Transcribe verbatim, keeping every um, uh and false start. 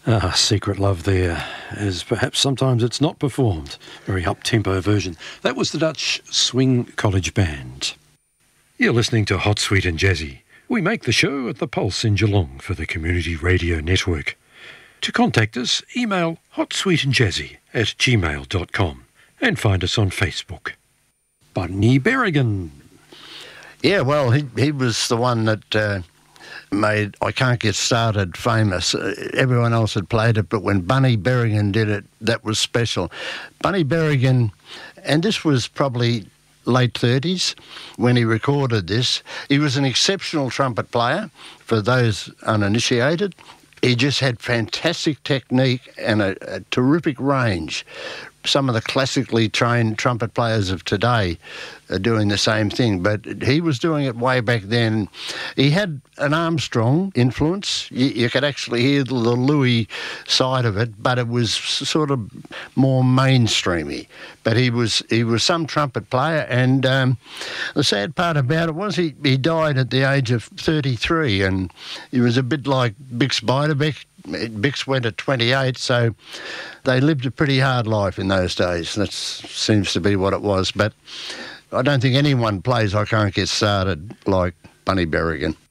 Ah, Secret Love there, as perhaps sometimes it's not performed. Very up-tempo version. That was the Dutch Swing College Band. You're listening to Hot, Sweet and Jazzy. We make the show at the Pulse in Geelong for the Community Radio Network. To contact us, email hotsweetandjazzy at gmail dot com and find us on Facebook. Bunny Berrigan. Yeah, well, he, he was the one that... Uh, made I Can't Get Started famous. Uh, everyone else had played it, but when Bunny Berrigan did it, that was special. Bunny Berrigan, and this was probably late thirties when he recorded this. He was an exceptional trumpet player, for those uninitiated. He just had fantastic technique and a, a terrific range. Some of the classically trained trumpet players of today are doing the same thing, but he was doing it way back then. He had an Armstrong influence. You, you could actually hear the, the Louis side of it, but it was sort of more mainstreamy. But he was he was some trumpet player, and um, the sad part about it was he, he died at the age of thirty-three, and he was a bit like Bix Beiderbecke. Bix went at twenty-eight, so they lived a pretty hard life in those days. That seems to be what it was. But I don't think anyone plays I Can't Get Started like Bunny Berrigan.